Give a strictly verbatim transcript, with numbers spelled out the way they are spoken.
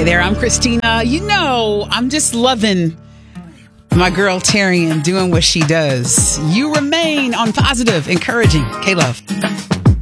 Hey there, I'm Christina. You know, I'm just loving my girl Terrian doing what she does. You remain on positive, encouraging K-Love.